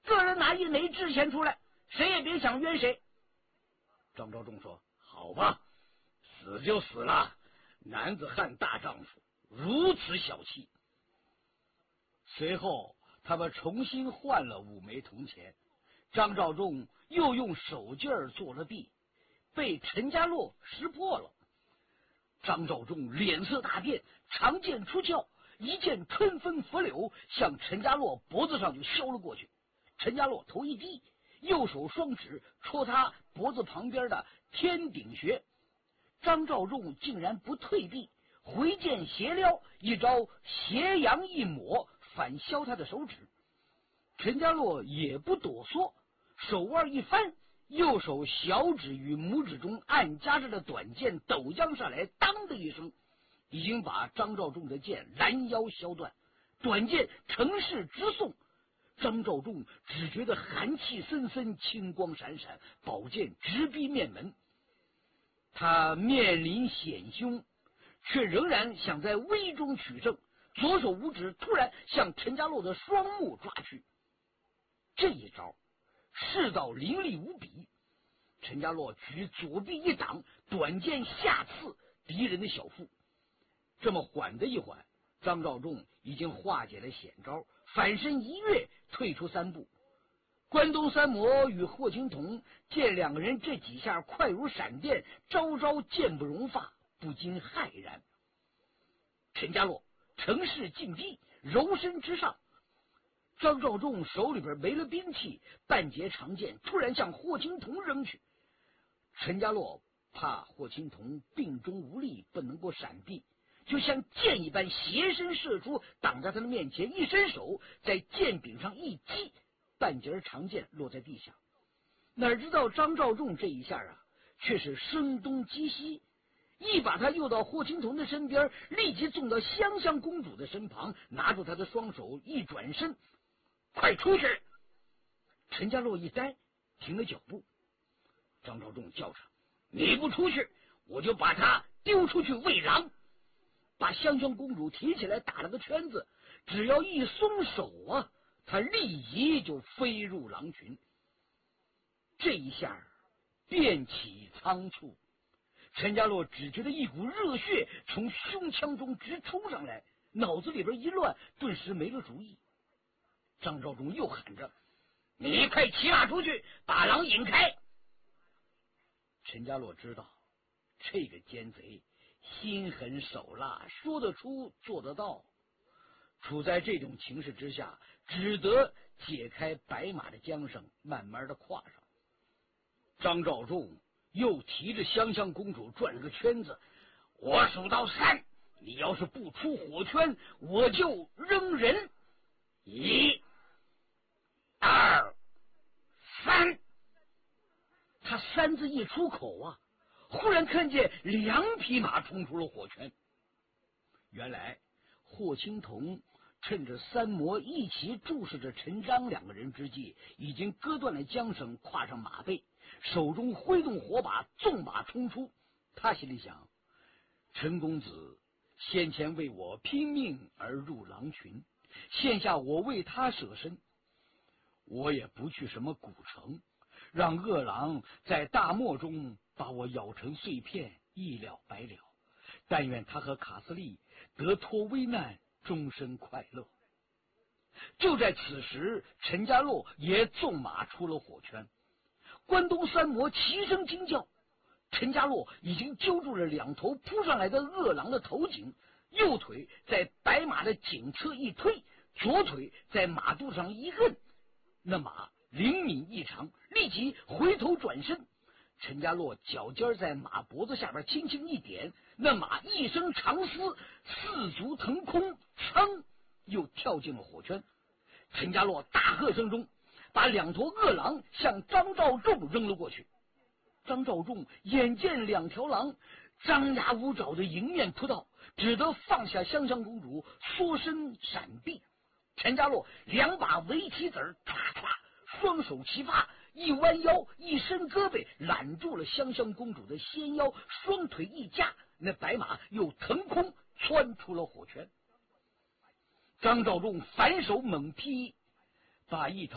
个人拿一枚纸钱出来，谁也别想冤谁。 张召仲说：“好吧，死就死了，男子汉大丈夫，如此小气。”随后，他们重新换了5枚铜钱。张召仲又用手劲做了弊，被陈家洛识破了。张召仲脸色大变，长剑出鞘，一剑春风拂柳，向陈家洛脖子上就削了过去。陈家洛头一低，右手双指戳他脖子旁边的天顶穴。张召仲竟然不退避，回剑斜撩，一招斜阳一抹，反削他的手指。陈家洛也不躲缩，手腕一翻，右手小指与拇指中暗夹着的短剑陡将上来，当的一声，已经把张召仲的剑拦腰削断，短剑乘势直送。张召仲只觉得寒气森森，青光闪闪，宝剑直逼面门。他面临险凶，却仍然想在危中取胜，左手五指突然向陈家洛的双目抓去。这一招势道凌厉无比，陈家洛举左臂一挡，短剑下刺敌人的小腹。这么缓的一缓，张召仲已经化解了险招，反身一跃，退出3步。关东三魔与霍青桐见2个人这几下快如闪电，招招剑不容发，不禁骇然。陈家洛乘势进击，柔身之上。张召仲手里边没了兵器，半截长剑突然向霍青桐扔去。陈家洛怕霍青桐病中无力，不能够闪避，就像箭一般斜身射出，挡在他的面前，一伸手在剑柄上一击，半截长剑落在地下。哪知道张召仲这一下却是声东击西，一把他诱到霍青桐的身边，立即纵到香香公主的身旁，拿住他的双手，一转身，快出去！陈家洛一呆，停了脚步。张召仲叫着：“你不出去，我就把他丢出去喂狼！”把香香公主提起来打了个圈子，只要一松手他立即就飞入狼群。这一下变起仓促，陈家洛只觉得一股热血从胸腔中直冲上来，脑子里边一乱，顿时没了主意。张召仲又喊着：“你快骑马出去，把狼引开！”陈家洛知道这个奸贼心狠手辣，说得出做得到。处在这种情势之下，只得解开白马的缰绳，慢慢的跨上。张召仲又提着香香公主转了个圈子：“我数到3，你要是不出火圈，我就扔人。1、2、3。”他3字一出口忽然看见2匹马冲出了火圈。原来霍青桐趁着三魔一起注视着陈章2个人之际，已经割断了缰绳，跨上马背，手中挥动火把，纵马冲出。他心里想：陈公子先前为我拼命而入狼群，现下我为他舍身，我也不去什么古城，让恶狼在大漠中把我咬成碎片，一了百了。但愿他和卡斯利得脱危难，终身快乐。就在此时，陈家洛也纵马出了火圈。关东三魔齐声惊叫，陈家洛已经揪住了2头扑上来的恶狼的头颈，右腿在白马的颈侧一推，左腿在马肚上一摁，那马灵敏异常，立即回头转身。陈家洛脚尖在马脖子下边轻轻一点，那马一声长嘶，四足腾空，噌，又跳进了火圈。陈家洛大喝声中，把2头恶狼向张召仲扔了过去。张召仲眼见2条狼张牙舞爪的迎面扑到，只得放下香香公主，缩身闪避。陈家洛2把围棋子唰唰，双手齐发，一弯腰，一伸胳膊揽住了香香公主的纤腰，双腿一夹，那白马又腾空窜出了火圈。张召仲反手猛劈，把一头